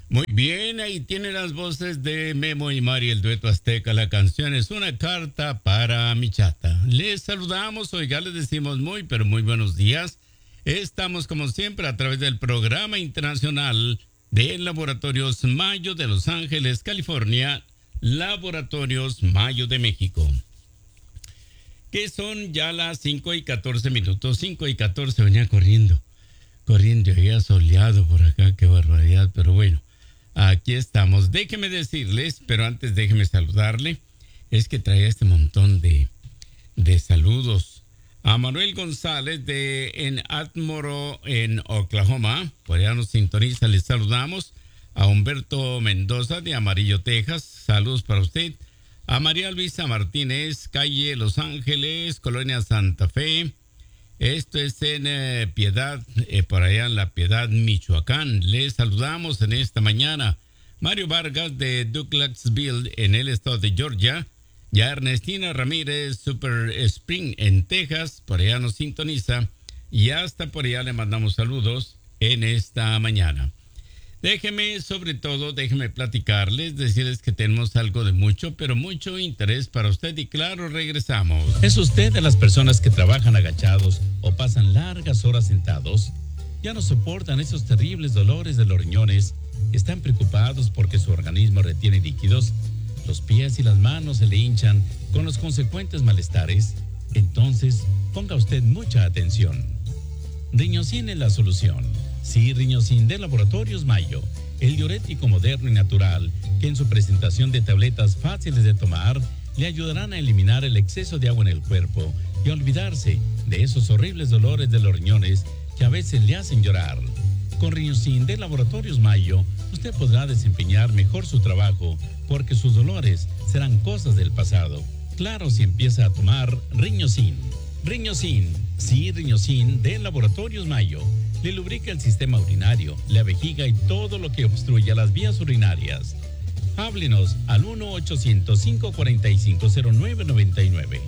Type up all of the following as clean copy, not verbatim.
Muy bien, ahí tiene las voces de Memo y Mari, el dueto azteca. La canción es Una carta para mi chata. Les saludamos, oiga, les decimos muy, pero muy buenos días. Estamos como siempre a través del programa internacional de Laboratorios Mayo de Los Ángeles, California, Laboratorios Mayo de México. Que son ya las 5:14, 5:14, venía corriendo, ya soleado por acá, qué barbaridad, pero bueno. Aquí estamos. Déjeme decirles, pero antes déjeme saludarle. Es que traía este montón de saludos. A Manuel González en Atmoro, en Oklahoma. Por allá nos sintoniza, les saludamos. A Humberto Mendoza de Amarillo, Texas. Saludos para usted. A María Luisa Martínez, calle Los Ángeles, Colonia Santa Fe. Esto es en Piedad, por allá en La Piedad, Michoacán. Les saludamos en esta mañana. Mario Vargas de Douglasville, en el estado de Georgia. Ya Ernestina Ramírez, Super Spring, en Texas. Por allá nos sintoniza. Y hasta por allá le mandamos saludos en esta mañana. Déjeme platicarles, decirles que tenemos algo de mucho, pero mucho interés para usted y claro, regresamos. ¿Es usted de las personas que trabajan agachados o pasan largas horas sentados? ¿Ya no soportan esos terribles dolores de los riñones? ¿Están preocupados porque su organismo retiene líquidos? ¿Los pies y las manos se le hinchan con los consecuentes malestares? Entonces, ponga usted mucha atención. Riñosin es la solución. Sí, Riñosin de Laboratorios Mayo, el diurético moderno y natural que en su presentación de tabletas fáciles de tomar le ayudarán a eliminar el exceso de agua en el cuerpo y a olvidarse de esos horribles dolores de los riñones que a veces le hacen llorar. Con Riñosin de Laboratorios Mayo, usted podrá desempeñar mejor su trabajo porque sus dolores serán cosas del pasado. Claro, si empieza a tomar Riñosin. Riñosin, sí, Riñosin de Laboratorios Mayo. Le lubrica el sistema urinario, la vejiga y todo lo que obstruya las vías urinarias. Háblenos al 1-800-545-0999,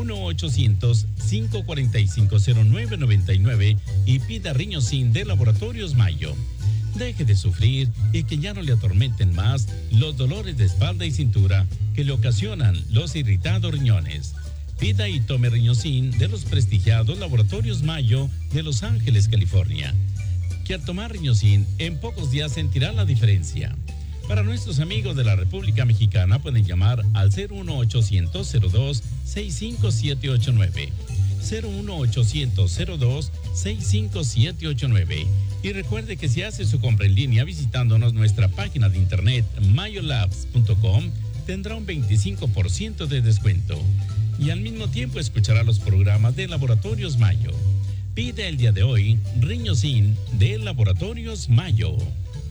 1-800-545-0999 y pida Riñosin de Laboratorios Mayo. Deje de sufrir y que ya no le atormenten más los dolores de espalda y cintura que le ocasionan los irritados riñones. Pida y tome Riñosin de los prestigiados Laboratorios Mayo de Los Ángeles, California. Que al tomar Riñosin, en pocos días sentirá la diferencia. Para nuestros amigos de la República Mexicana pueden llamar al 01800-02-65789. 01800-02-65789. Y recuerde que si hace su compra en línea visitándonos nuestra página de internet mayolabs.com, tendrá un 25% de descuento. Y al mismo tiempo escuchará los programas de Laboratorios Mayo. Pide el día de hoy Riñosin de Laboratorios Mayo.